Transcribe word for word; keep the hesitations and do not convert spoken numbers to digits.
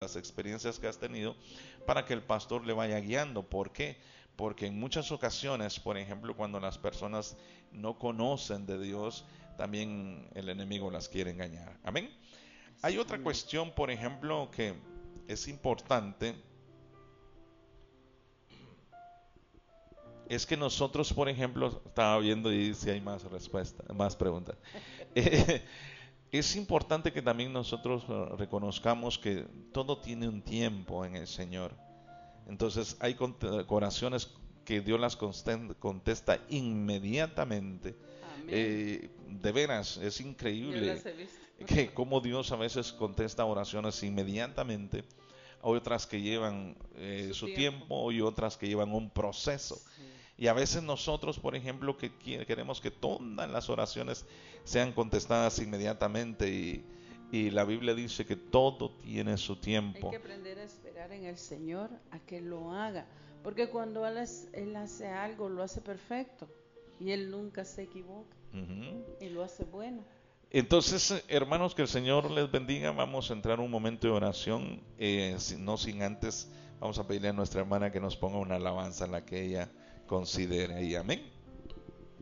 las experiencias que has tenido, para que el pastor le vaya guiando. ¿Por qué? Porque en muchas ocasiones, por ejemplo, cuando las personas no conocen de Dios, también el enemigo las quiere engañar. Amén. Hay otra Amén. cuestión, por ejemplo, que es importante, es que nosotros, por ejemplo, estaba viendo y si hay más respuestas, más preguntas. Eh, es importante que también nosotros eh, reconozcamos que todo tiene un tiempo en el Señor. Entonces hay cont- oraciones que Dios las consten- contesta inmediatamente. Amén. Eh, de veras, es Yo increíble las he visto. que cómo Dios a veces contesta oraciones inmediatamente. Hay otras que llevan eh, Su su tiempo. tiempo y otras que llevan un proceso. Sí. Y a veces nosotros, por ejemplo, que qui- queremos que todas las oraciones sean contestadas inmediatamente y, y la Biblia dice que todo tiene su Hay que tiempo. aprender a esperar en el Señor a que lo haga. Porque cuando Él, es- él hace algo, lo hace perfecto. Y Él nunca se equivoca. Ujú. Y lo hace bueno. Entonces, eh, hermanos, que el Señor les bendiga. Vamos a entrar en un momento de oración, eh, si- no sin antes, vamos a pedirle a nuestra hermana que nos ponga una alabanza en la que ella considere. Y amén.